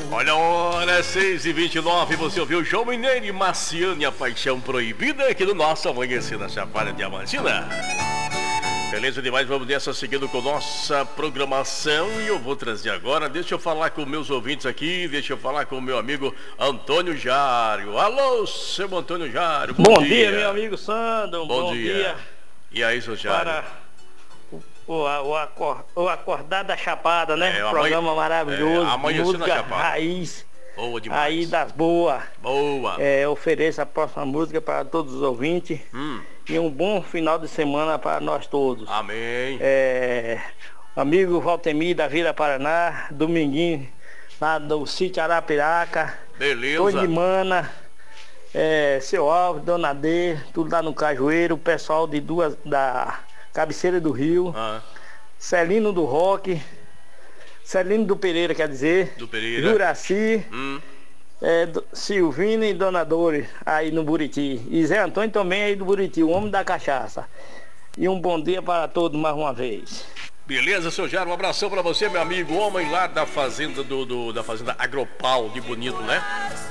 Olha a hora, 6h29, você ouviu João Mineiro e Marciane, a paixão proibida, aqui no nosso Amanhecer na Chapada Diamantina. Beleza demais, vamos nessa seguindo com nossa programação e eu vou trazer agora, deixa eu falar com meus ouvintes aqui, deixa eu falar com o meu amigo Antônio Jário. Alô, seu Antônio Jário, bom dia, meu amigo Sandro, bom dia. E aí, seu Jário? Para o Acordar da Chapada, né? Programa maravilhoso, música raiz, boa demais. Aí das boas. Boa. Ofereço a próxima música para todos os ouvintes. E um bom final de semana para nós todos. Amém. Amigo Valtemir da Vila Paraná, Dominguinho, lá do sítio Arapiraca. Beleza. Tony de Mana, seu Alves, Dona D, tudo lá no Cajueiro, o pessoal da Cabeceira do Rio, Celino do Roque, Celino do Pereira, quer dizer, do Pereira. Juraci, Silvina e Dona Dores, aí no Buriti. E Zé Antônio também aí do Buriti, o homem da cachaça. E um bom dia para todos mais uma vez. Beleza, seu Jário, um abração pra você, meu amigo, homem lá da fazenda da fazenda Agropau, de Bonito, né?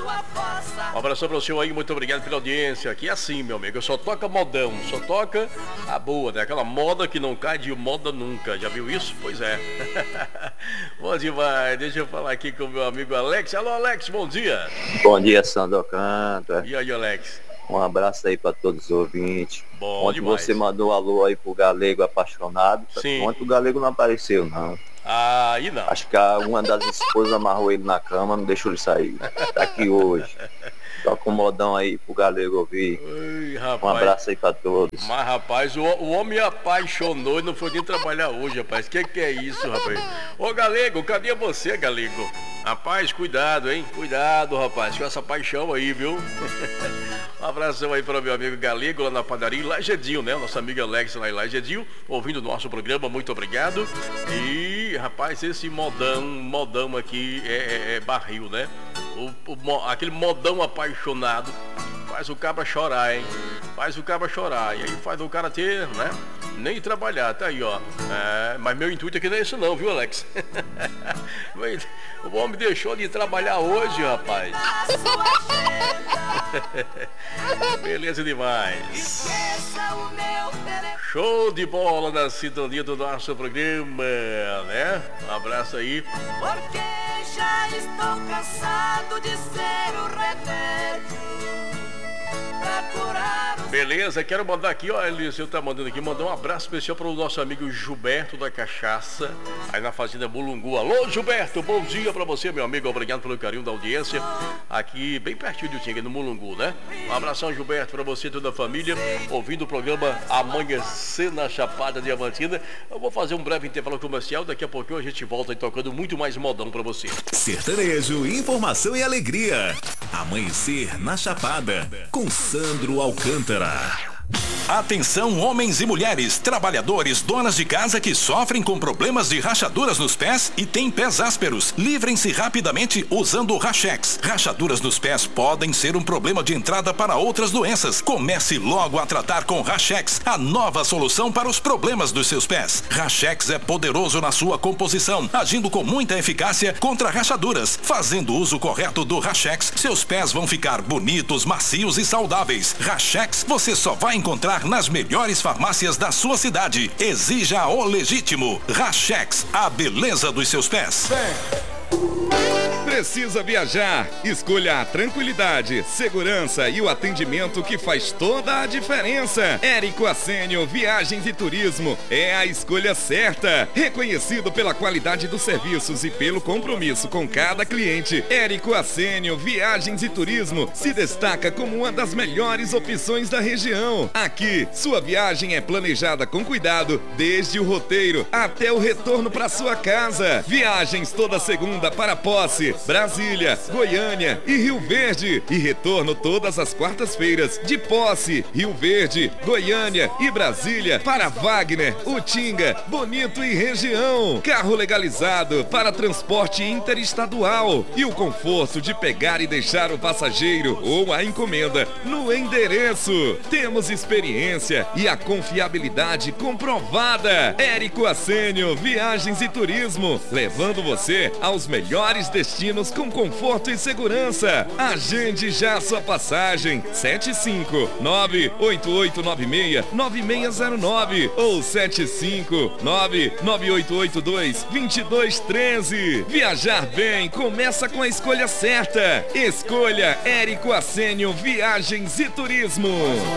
Um abração pra você aí, muito obrigado pela audiência. Aqui é assim, meu amigo, só toca modão, só toca a boa, né? Aquela moda que não cai de moda nunca, já viu isso? Pois é. Bom demais, deixa eu falar aqui com o meu amigo Alex. Alô, Alex, bom dia. Bom dia, Sandro Canta. E aí, Alex? Um abraço aí para todos os ouvintes. Bom ontem demais. Você mandou um alô aí pro Galego apaixonado. Sim. Ontem o Galego não apareceu, não. Aí não. Acho que uma das esposas amarrou ele na cama, não deixou ele sair. Tá aqui hoje. Toca um modão aí pro Galego ouvir. Ui, rapaz. Um abraço aí pra todos. Mas, rapaz, o homem apaixonou e não foi nem trabalhar hoje, rapaz. Que é isso, rapaz? Ô, Galego, cadê você, Galego? Rapaz, cuidado, hein? Cuidado, rapaz, com essa paixão aí, viu? Um abração aí para o meu amigo Galego, lá na padaria, em Lagedinho, né? Nossa amiga Alex lá em Lagedinho, ouvindo o nosso programa, muito obrigado. E, rapaz, esse modão aqui é barril, né? Aquele modão apaixonado faz o cabra chorar, hein? Faz o cabra chorar. E aí faz o cara ter, né? Nem trabalhar, tá aí, ó. Mas meu intuito aqui não é isso não, viu, Alex? O homem deixou de trabalhar hoje, rapaz. Beleza demais. Show de bola na sintonia do nosso programa, né? Um abraço aí. Porque já estou cansado de ser o remédio. Beleza, quero mandar aqui, ó, Elício, tá mandando aqui, mandar um abraço especial para o nosso amigo Gilberto da Cachaça, aí na fazenda Mulungu. Alô, Gilberto, bom dia para você, meu amigo, obrigado pelo carinho da audiência, aqui bem pertinho do Tinga, no Mulungu, né? Um abração, Gilberto, para você e toda a família, ouvindo o programa Amanhecer na Chapada Diamantina. Eu vou fazer um breve intervalo comercial, daqui a pouquinho a gente volta aí tocando muito mais modão para você. Sertanejo, informação e alegria. Amanhecer na Chapada, com Sandro Alcântara. Atenção, homens e mulheres, trabalhadores, donas de casa que sofrem com problemas de rachaduras nos pés e têm pés ásperos. Livrem-se rapidamente usando o Rachex. Rachaduras nos pés podem ser um problema de entrada para outras doenças. Comece logo a tratar com Rachex, a nova solução para os problemas dos seus pés. Rachex é poderoso na sua composição, agindo com muita eficácia contra rachaduras. Fazendo uso correto do Rachex, seus pés vão ficar bonitos, macios e saudáveis. Rachex você só vai encontrar nas melhores farmácias da sua cidade. Exija o legítimo. Rachex, a beleza dos seus pés. Precisa viajar? Escolha a tranquilidade, segurança e o atendimento que faz toda a diferença. Érico Assênio Viagens e Turismo é a escolha certa. Reconhecido pela qualidade dos serviços e pelo compromisso com cada cliente, Érico Assênio Viagens e Turismo se destaca como uma das melhores opções da região. Aqui, sua viagem é planejada com cuidado, desde o roteiro até o retorno para sua casa. Viagens toda segunda para Posse, Brasília, Goiânia e Rio Verde. E retorno todas as quartas-feiras de Posse, Rio Verde, Goiânia e Brasília para Wagner, Utinga, Bonito e região. Carro legalizado para transporte interestadual. E o conforto de pegar e deixar o passageiro ou a encomenda no endereço. Temos experiência e a confiabilidade comprovada. Érico Assênio Viagens e Turismo, levando você aos melhores destinos destinos com conforto e segurança. Agende já sua passagem. 759-8896-9609 ou 759-9882-2213. Viajar bem começa com a escolha certa. Escolha Érico Assênio Viagens e Turismo.